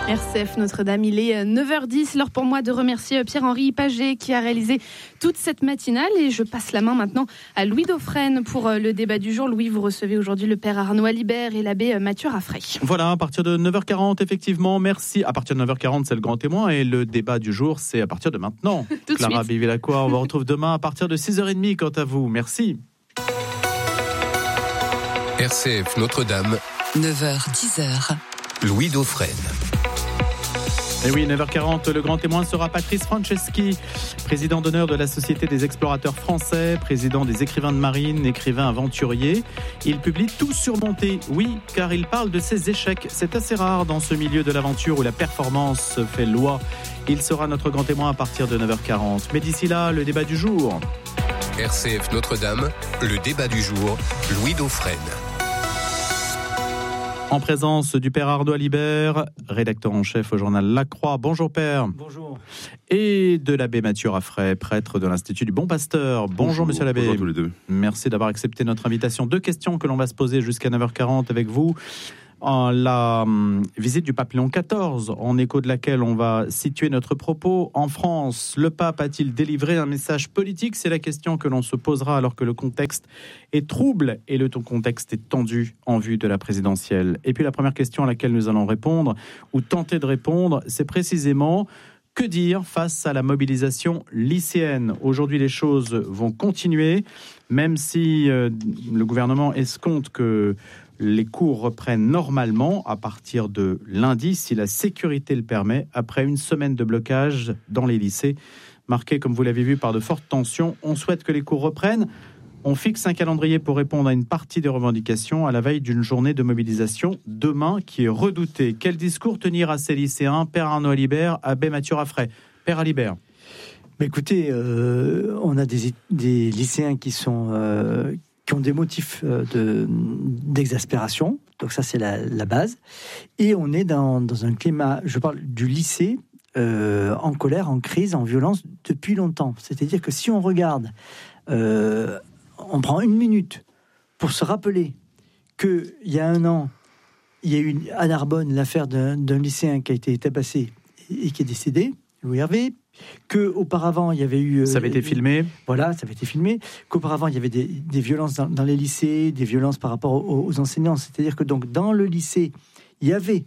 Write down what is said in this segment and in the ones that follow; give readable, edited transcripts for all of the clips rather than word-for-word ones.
RCF Notre-Dame, il est 9h10, l'heure pour moi de remercier Pierre-Henri Paget qui a réalisé toute cette matinale et je passe la main maintenant à Louis Dauphren pour le débat du jour. Louis, vous recevez aujourd'hui le père Arnaud Alibert et l'abbé Mathieu Raffray. Voilà, à partir de 9h40, effectivement, merci. À partir de 9h40, c'est le grand témoin et le débat du jour, c'est à partir de maintenant. Tout de Clara suite. Bivilacqua, on vous retrouve demain à partir de 6h30 quant à vous. Merci. RCF Notre-Dame, 9h-10h. Louis Dauphren. Et oui, 9h40, le grand témoin sera Patrice Franceschi, président d'honneur de la Société des explorateurs français, président des écrivains de marine, écrivain aventurier. Il publie Tout surmonter, oui, car il parle de ses échecs. C'est assez rare dans ce milieu de l'aventure où la performance fait loi. Il sera notre grand témoin à partir de 9h40. Mais d'ici là, le débat du jour. RCF Notre-Dame, le débat du jour, Louis Dauphren. En présence du père Arnaud Alibert, rédacteur en chef au journal La Croix. Bonjour père. Bonjour. Et de l'abbé Mathieu Raffray, prêtre de l'Institut du Bon Pasteur. Bonjour monsieur l'abbé. Bonjour tous les deux. Merci d'avoir accepté notre invitation. 2 questions que l'on va se poser jusqu'à 9h40 avec vous. La visite du pape Léon XIV, en écho de laquelle on va situer notre propos. En France, le pape a-t-il délivré un message politique ? C'est la question que l'on se posera alors que le contexte est trouble et le contexte est tendu en vue de la présidentielle. Et puis la première question à laquelle nous allons répondre, ou tenter de répondre, c'est précisément: que dire face à la mobilisation lycéenne ? Aujourd'hui, les choses vont continuer, même si le gouvernement escompte que les cours reprennent normalement à partir de lundi, si la sécurité le permet, après une semaine de blocage dans les lycées, marquée, comme vous l'avez vu, par de fortes tensions. On souhaite que les cours reprennent. On fixe un calendrier pour répondre à une partie des revendications à la veille d'une journée de mobilisation demain qui est redoutée. Quel discours tenir à ces lycéens ? Père Arnaud Alibert, abbé Mathieu Raffray. Père Alibert. Mais écoutez, on a des lycéens qui ont des motifs d'exaspération. Donc ça, c'est la base. Et on est dans un climat, je parle du lycée, en colère, en crise, en violence depuis longtemps. C'est-à-dire que si on regarde, on prend une minute pour se rappeler qu'il y a un an, il y a eu à Narbonne l'affaire d'un lycéen qui a été tabassé et qui est décédé, Louis Hervé, qu'auparavant il y avait eu... Ça avait été filmé. Voilà, ça avait été filmé. Qu'auparavant il y avait des violences dans les lycées, des violences par rapport aux enseignants. C'est-à-dire que donc dans le lycée, il y avait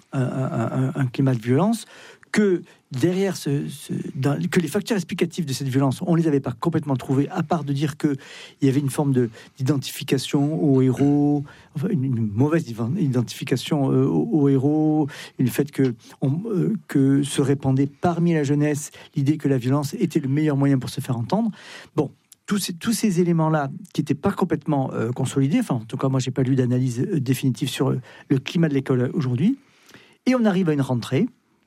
un climat de violence, que derrière que les facteurs explicatifs de cette violence, on les avait pas complètement trouvés, à part de dire que il y avait une forme d'identification aux héros, enfin une mauvaise identification aux héros, et le fait que se répandait parmi la jeunesse l'idée que la violence était le meilleur moyen pour se faire entendre. Bon, tous ces éléments-là qui n'étaient pas complètement consolidés, enfin en tout cas moi j'ai pas lu d'analyse définitive sur le climat de l'école aujourd'hui, et on arrive à une rentrée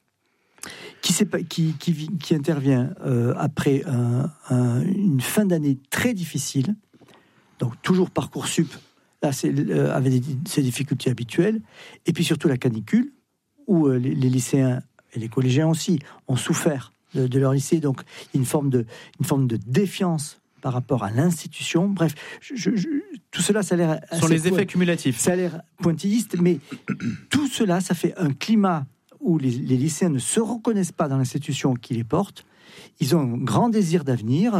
qui intervient après une fin d'année très difficile, donc toujours Parcoursup, là avait ses difficultés habituelles, et puis surtout la canicule, où les lycéens et les collégiens aussi ont souffert de leur lycée, donc une forme de défiance par rapport à l'institution. Bref, tout cela, ça a l'air... Sur les effets cumulatifs. Ça a l'air pointilliste, mais tout cela, ça fait un climat où les lycéens ne se reconnaissent pas dans l'institution qui les porte. Ils ont un grand désir d'avenir,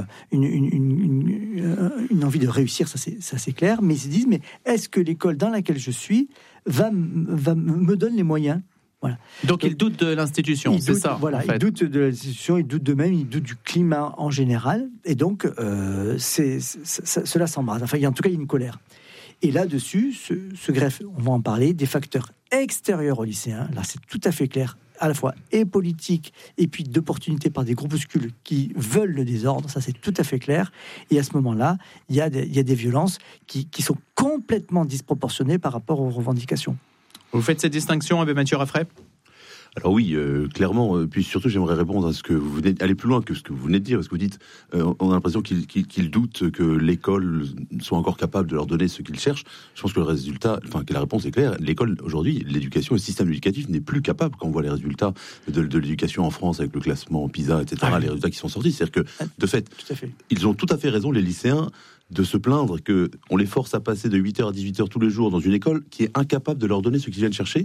une envie de réussir, ça c'est clair, mais ils se disent, mais est-ce que l'école dans laquelle je suis me donne les moyens ? Voilà. Donc ils doutent de l'institution, c'est ça. Voilà, en fait. ils doutent de l'institution, ils doutent d'eux-mêmes, ils doutent du climat en général, et donc cela s'embrase. Enfin, en tout cas, il y a une colère. Et là-dessus, se greffe, on va en parler, des facteurs extérieurs aux lycéens. Là, c'est tout à fait clair, à la fois et politique, et puis d'opportunités par des groupuscules qui veulent le désordre. Ça, c'est tout à fait clair. Et à ce moment-là, il y a des violences qui sont complètement disproportionnées par rapport aux revendications. Vous faites cette distinction, abbé Mathieu Raffray ? Alors oui, clairement. Puis surtout, j'aimerais répondre à ce que vous venez aller plus loin que ce que vous venez de dire, parce que vous dites, on a l'impression qu'ils doutent que l'école soit encore capable de leur donner ce qu'ils cherchent. Je pense que que la réponse est claire. L'école aujourd'hui, l'éducation, le système éducatif n'est plus capable. Quand on voit les résultats de l'éducation en France avec le classement PISA, etc., les résultats qui sont sortis, c'est-à-dire que de fait, ils ont tout à fait raison, les lycéens, de se plaindre qu'on les force à passer de 8h à 18h tous les jours dans une école qui est incapable de leur donner ce qu'ils viennent chercher.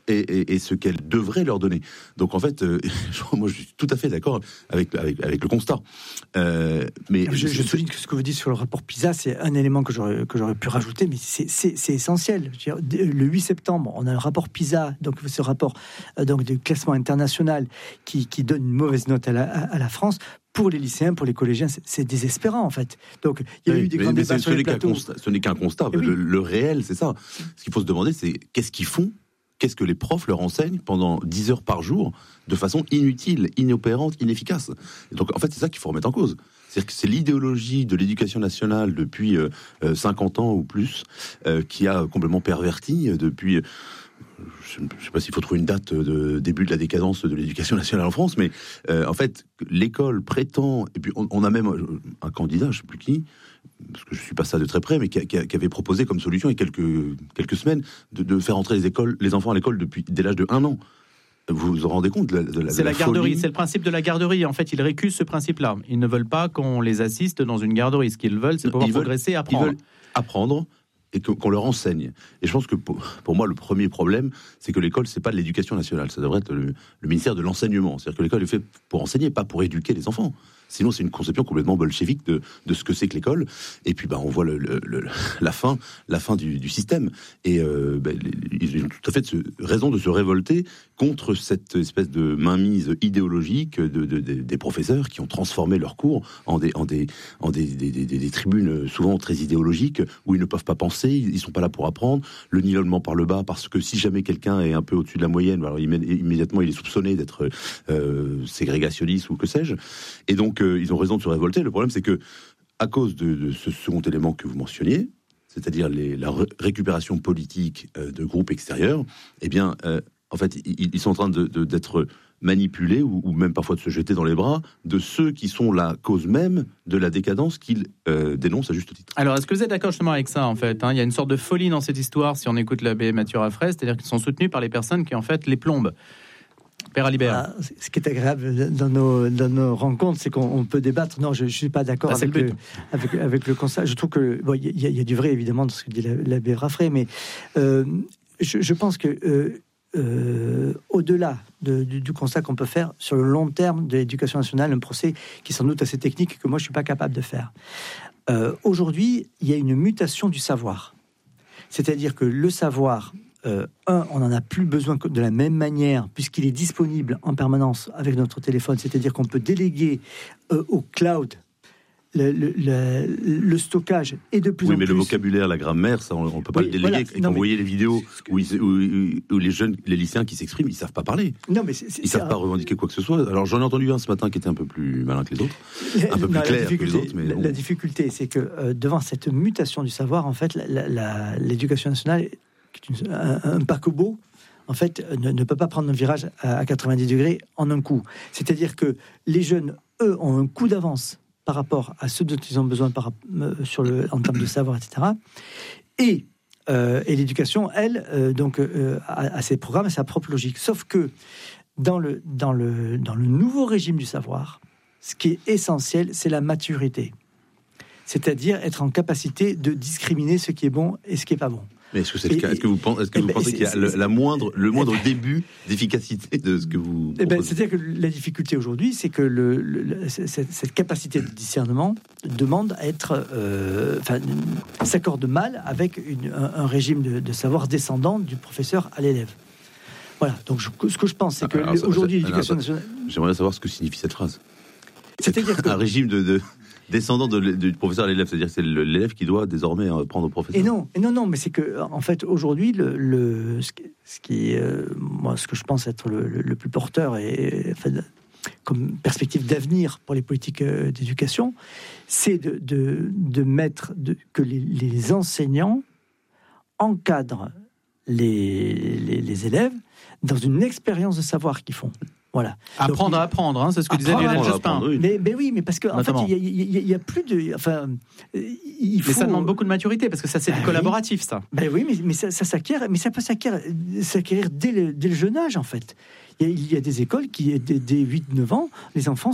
et ce qu'elle devrait leur donner. Donc en fait, moi je suis tout à fait d'accord avec le constat. Mais je souligne que ce que vous dites sur le rapport PISA, c'est un élément que j'aurais pu rajouter, mais c'est essentiel. Je veux dire, le 8 septembre, on a le rapport PISA, donc ce rapport donc de classement international qui donne une mauvaise note à la France. Pour les lycéens, pour les collégiens, c'est désespérant en fait. Donc il y a eu des grands débats sur les plateaux. Ce n'est qu'un constat. Oui. Le réel, c'est ça. Ce qu'il faut se demander, c'est qu'est-ce qu'ils font, qu'est-ce que les profs leur enseignent pendant 10 heures par jour de façon inutile, inopérante, inefficace. Et donc en fait, c'est ça qu'il faut remettre en cause. C'est-à-dire que c'est l'idéologie de l'éducation nationale depuis 50 ans ou plus qui a complètement perverti depuis... Je ne sais pas s'il faut trouver une date de début de la décadence de l'éducation nationale en France, mais en fait, l'école prétend, et puis on a même un candidat, je ne sais plus qui, parce que je ne suis pas ça de très près, mais qui avait proposé comme solution il y a quelques semaines de faire entrer les enfants à l'école dès l'âge de 1 an. Vous vous rendez compte de la C'est la garderie, folie. c'est le principe de la garderie. En fait, ils récusent ce principe-là. Ils ne veulent pas qu'on les assiste dans une garderie. Ce qu'ils veulent, c'est pouvoir progresser et apprendre. Ils veulent apprendre et qu'on leur enseigne. Et je pense que pour moi, le premier problème, c'est que l'école, c'est pas de l'éducation nationale. Ça devrait être le ministère de l'enseignement. C'est-à-dire que l'école est faite pour enseigner, pas pour éduquer les enfants. Sinon, c'est une conception complètement bolchevique de ce que c'est que l'école. Et puis, on voit la fin du système. Et ils ont tout à fait raison de se révolter contre cette espèce de mainmise idéologique des professeurs qui ont transformé leurs cours en des tribunes souvent très idéologiques où ils ne peuvent pas penser, ils sont pas là pour apprendre. Le nivellement par le bas, parce que si jamais quelqu'un est un peu au-dessus de la moyenne, alors immédiatement il est soupçonné d'être ségrégationniste ou que sais-je. Et donc ils ont raison de se révolter. Le problème, c'est que à cause de ce second élément que vous mentionniez, c'est-à-dire la récupération politique de groupes extérieurs, eh bien, en fait, ils sont en train d'être manipulés ou même parfois de se jeter dans les bras de ceux qui sont la cause même de la décadence qu'ils dénoncent à juste titre. Alors, est-ce que vous êtes d'accord justement avec ça, en fait, hein ? Il y a une sorte de folie dans cette histoire, si on écoute l'abbé Mathieu Raffray, c'est-à-dire qu'ils sont soutenus par les personnes qui, en fait, les plombent. Père Alibert. Ce qui est agréable dans nos rencontres, c'est qu'on peut débattre. Non, je ne suis pas d'accord avec le constat. Je trouve que il y a du vrai, évidemment, dans ce que dit l'abbé Raffray, mais je pense que au-delà du constat qu'on peut faire sur le long terme de l'éducation nationale, un procès qui est sans doute assez technique que moi je ne suis pas capable de faire. Aujourd'hui, il y a une mutation du savoir. C'est-à-dire que le savoir... on n'en a plus besoin de la même manière, puisqu'il est disponible en permanence avec notre téléphone, c'est-à-dire qu'on peut déléguer au cloud le stockage et de plus en plus... Oui, mais le vocabulaire, la grammaire, ça, on ne peut pas le déléguer. Voilà. Et quand vous voyez les vidéos où les lycéens qui s'expriment, ils ne savent pas parler. Non, mais ils ne savent pas revendiquer quoi que ce soit. Alors, j'en ai entendu un ce matin qui était un peu plus malin que les autres, un peu plus clair que les autres. Mais la difficulté, c'est que devant cette mutation du savoir, en fait, l'éducation nationale... un paquebot, en fait, ne peut pas prendre un virage à 90 degrés en un coup. C'est-à-dire que les jeunes, eux, ont un coup d'avance par rapport à ceux dont ils ont besoin en termes de savoir, etc. Et l'éducation, elle, a ses programmes et sa propre logique. Sauf que dans le nouveau régime du savoir, ce qui est essentiel, c'est la maturité. C'est-à-dire être en capacité de discriminer ce qui est bon et ce qui n'est pas bon. Mais est-ce que c'est le cas ? Est-ce que vous pensez qu'il y a le moindre début d'efficacité de ce que vous proposez ? C'est-à-dire que la difficulté aujourd'hui, c'est que cette capacité de discernement demande à être... s'accorde mal avec un régime de savoir descendant du professeur à l'élève. Voilà, donc ce que je pense, c'est qu'aujourd'hui, l'éducation nationale... J'aimerais savoir ce que signifie cette phrase. C'est-à-dire un régime descendant du professeur à l'élève, c'est-à-dire que c'est l'élève qui doit désormais prendre au professeur. Et non, mais c'est que en fait aujourd'hui ce que je pense être le plus porteur et comme perspective d'avenir pour les politiques d'éducation, c'est de mettre que les enseignants encadrent les élèves dans une expérience de savoir qu'ils font. Voilà. Apprendre à apprendre, hein, c'est ce que disait Lionel Jospin. Mais oui, mais parce qu'en fait, il y a plus de... Enfin, mais ça demande beaucoup de maturité, parce que ça, c'est du collaboratif, ça. Ben oui, mais ça s'acquiert, mais ça peut s'acquérir dès le jeune âge, en fait. Il y a des écoles qui, dès 8-9 ans, les enfants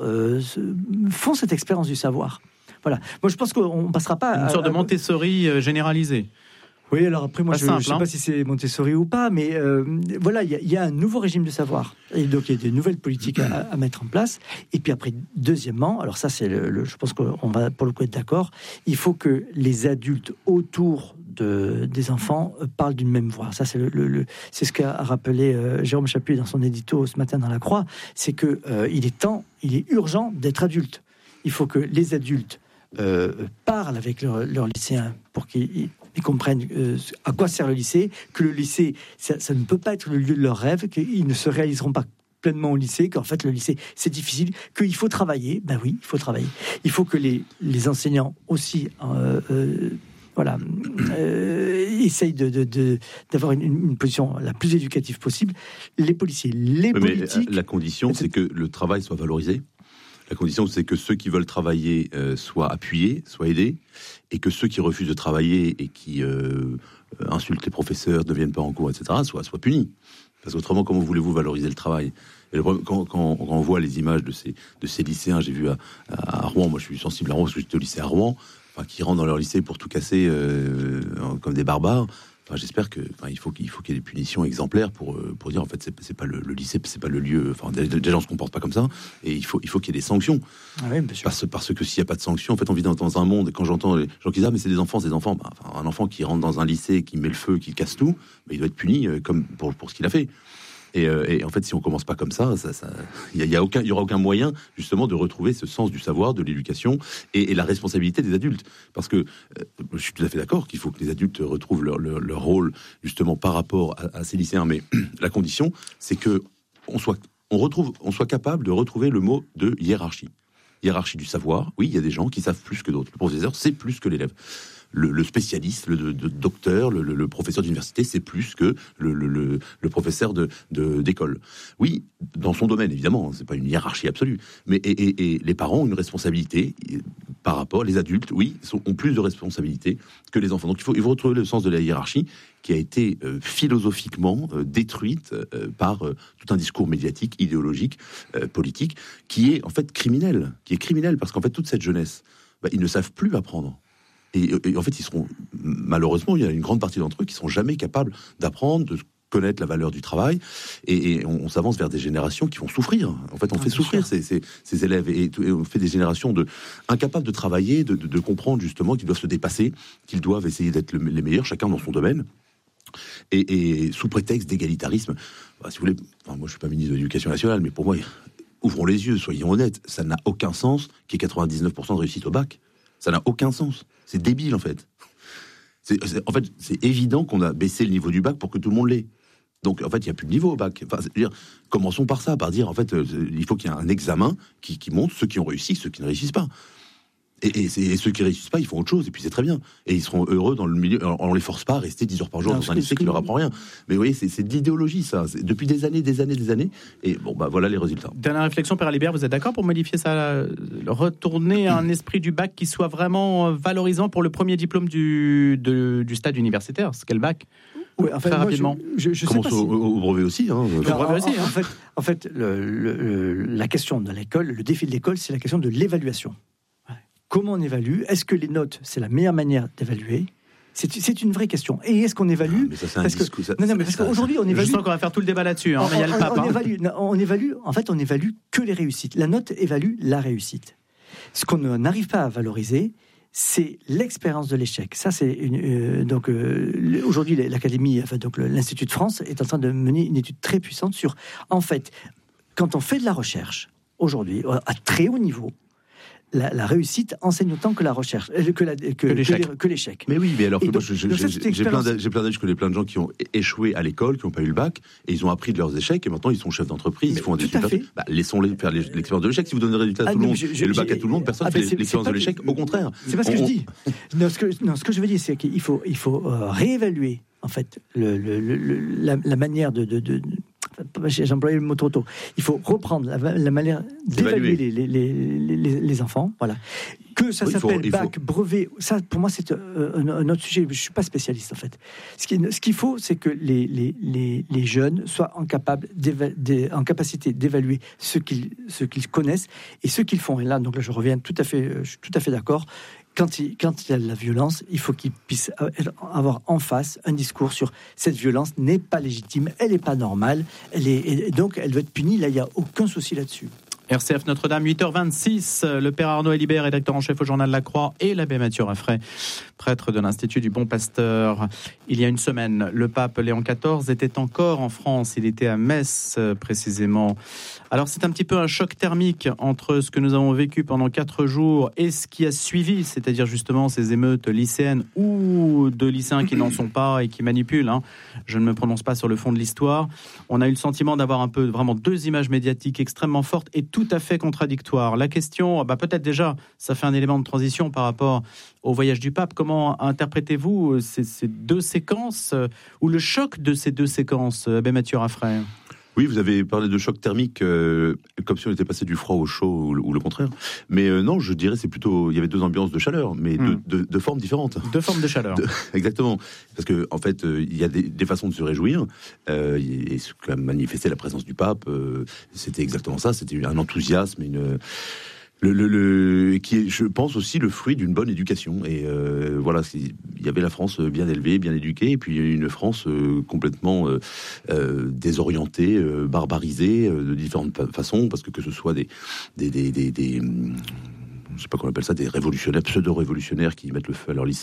font cette expérience du savoir. Voilà. Moi, je pense qu'on ne passera pas... Une sorte de Montessori généralisée. Oui, alors après, moi, Pas je simple, ne sais pas si c'est Montessori ou pas, mais voilà, il y a un nouveau régime de savoir. Et donc, il y a de nouvelles politiques à mettre en place. Et puis après, deuxièmement, alors ça, c'est je pense qu'on va pour le coup être d'accord, il faut que les adultes autour des enfants parlent d'une même voix. Ça, c'est ce qu'a rappelé Jérôme Chappuis dans son édito ce matin dans La Croix, c'est que il est urgent d'être adulte. Il faut que les adultes parlent avec leurs lycéens pour qu'ils comprennent à quoi sert le lycée, que le lycée, ça ne peut pas être le lieu de leurs rêves, qu'ils ne se réaliseront pas pleinement au lycée, qu'en fait le lycée c'est difficile, qu'il faut travailler. Ben oui, il faut travailler. Il faut que les enseignants aussi essayent d'avoir une position la plus éducative possible. Les policiers, les politiques... la condition, c'est que le travail soit valorisé. La condition, c'est que ceux qui veulent travailler soient appuyés, soient aidés, et que ceux qui refusent de travailler et qui insultent les professeurs, ne viennent pas en cours, etc., soient punis. Parce qu'autrement, comment voulez-vous valoriser le travail ? Et quand on voit les images de ces lycéens, j'ai vu à Rouen, moi je suis sensible à Rouen parce que j'étais au lycée à Rouen, qui rentrent dans leur lycée pour tout casser comme des barbares. J'espère il faut qu'il y ait des punitions exemplaires pour dire en fait c'est pas le lycée, c'est pas le lieu. Déjà on se comporte pas comme ça, et il faut qu'il y ait des sanctions. Ah oui, parce que s'il y a pas de sanctions, en fait on vit dans un monde. Et quand j'entends les gens qui disent mais c'est des enfants, un enfant qui rentre dans un lycée, qui met le feu, qui casse tout, il doit être puni comme pour ce qu'il a fait. Et en fait, si on commence pas comme ça, il y aura aucun moyen justement de retrouver ce sens du savoir, de l'éducation et la responsabilité des adultes. Parce que je suis tout à fait d'accord qu'il faut que les adultes retrouvent leur rôle justement par rapport à ces lycéens. Mais la condition, c'est que on soit capable de retrouver le mot de hiérarchie. Hiérarchie du savoir. Oui, il y a des gens qui savent plus que d'autres. Le professeur sait plus que l'élève. Le spécialiste, le docteur, le professeur d'université, c'est plus que le professeur d'école. Oui, dans son domaine, évidemment, c'est pas une hiérarchie absolue. Mais et les parents ont une responsabilité par rapport, les adultes, oui, ont plus de responsabilités que les enfants. Donc il faut retrouver le sens de la hiérarchie qui a été philosophiquement détruite par tout un discours médiatique, idéologique, politique, qui est en fait criminel. Parce qu'en fait, toute cette jeunesse, ils ne savent plus apprendre. Et en fait, malheureusement, il y a une grande partie d'entre eux qui sont jamais capables d'apprendre, de connaître la valeur du travail, et on s'avance vers des générations qui vont souffrir. En fait, on fait souffrir ces élèves, et on fait des générations incapables de travailler, de comprendre justement qu'ils doivent se dépasser, qu'ils doivent essayer d'être les meilleurs, chacun dans son domaine. Et sous prétexte d'égalitarisme, si vous voulez, moi je suis pas ministre de l'Éducation nationale, mais pour moi, ouvrons les yeux, soyons honnêtes, ça n'a aucun sens qu'il y ait 99% de réussite au bac. Ça n'a aucun sens. C'est débile, en fait. En fait, c'est évident qu'on a baissé le niveau du bac pour que tout le monde l'ait. Donc, en fait, il n'y a plus de niveau au bac. Commençons par ça, par dire, en fait, il faut qu'il y ait un examen qui montre ceux qui ont réussi, ceux qui ne réussissent pas. Et ceux qui ne réussissent pas, ils font autre chose, et puis c'est très bien. Et ils seront heureux dans le milieu. On ne les force pas à rester 10 heures par jour dans un lycée qui ne leur apprend rien. Mais vous voyez, c'est de l'idéologie, ça. Depuis des années. Et voilà les résultats. Dernière réflexion, Père Alibert, vous êtes d'accord pour modifier ça, retourner à un esprit du bac qui soit vraiment valorisant pour le premier diplôme du stade universitaire, ce qu'est le bac? Oui, en fait, très rapidement. Je commence au brevet aussi. En fait, la question de l'école, le défi de l'école, c'est la question de l'évaluation. Comment on évalue? Est-ce que les notes, c'est la meilleure manière d'évaluer? C'est une vraie question. Et est-ce qu'on évalue? Mais ça, c'est un discours. Parce qu'aujourd'hui, on évalue. Je sens qu'on va faire tout le débat là-dessus. Il y a le pape. On évalue que les réussites. La note évalue la réussite. Ce qu'on n'arrive pas à valoriser, c'est l'expérience de l'échec. Ça, c'est aujourd'hui l'Académie, l'Institut de France est en train de mener une étude très puissante sur, en fait, quand on fait de la recherche aujourd'hui à très haut niveau, la réussite enseigne autant que la recherche, que l'échec. Mais oui, mais alors moi, j'ai plein d'âges, je connais plein de gens qui ont échoué à l'école, qui n'ont pas eu le bac, et ils ont appris de leurs échecs, et maintenant ils sont chefs d'entreprise, ils font des super. Laissons-les faire l'expérience de l'échec. Si vous donnez le résultat à tout le monde et le bac à tout le monde, personne ne fait l'expérience de l'échec. Au contraire. C'est pas ce que je dis. Ce que je veux dire, c'est qu'il faut réévaluer en fait la manière j'ai employé le mot trop tôt. Il faut reprendre la manière d'évaluer les enfants. Voilà. Que ça s'appelle bac, brevet, ça pour moi c'est un autre sujet. Je suis pas spécialiste en fait. Ce qu'il faut, c'est que les jeunes soient en capacité d'évaluer ce qu'ils connaissent et ce qu'ils font. Et là, je suis tout à fait d'accord. quand il y a de la violence, il faut qu'il puisse avoir en face un discours sur cette violence n'est pas légitime, elle n'est pas normale, et donc elle doit être punie. Là, il n'y a aucun souci là-dessus. RCF Notre-Dame, 8h26, le père Arnaud Alibert, rédacteur en chef au Journal de la Croix, et l'abbé Mathieu Raffray, prêtre de l'Institut du Bon Pasteur. Il y a une semaine, le pape Léon XIV était encore en France, il était à Metz précisément. Alors c'est un petit peu un choc thermique entre ce que nous avons vécu pendant 4 jours et ce qui a suivi, c'est-à-dire justement ces émeutes lycéennes ou de lycéens qui n'en sont pas et qui manipulent. Je ne me prononce pas sur le fond de l'histoire. On a eu le sentiment d'avoir un peu vraiment 2 images médiatiques extrêmement fortes et tout à fait contradictoires. La question, peut-être déjà, ça fait un élément de transition par rapport au voyage du pape. Comment interprétez-vous ces 2 séquences ou le choc de ces 2 séquences, abbé Mathieu Raffray? Oui, vous avez parlé de choc thermique, comme si on était passé du froid au chaud ou le contraire. Mais non, je dirais c'est plutôt, il y avait 2 ambiances de chaleur, mais de formes différentes. 2 formes de chaleur. Exactement. Parce que en fait, il y a des façons de se réjouir. Et ce qu'a manifesté la présence du pape, c'était exactement ça. C'était un enthousiasme, qui est, je pense, aussi le fruit d'une bonne éducation. Et voilà, il y avait la France bien élevée, bien éduquée, et puis une France complètement désorientée, barbarisée de différentes façons, parce que ce soit des je sais pas comment on appelle ça, des révolutionnaires, pseudo-révolutionnaires qui mettent le feu à leur lycée,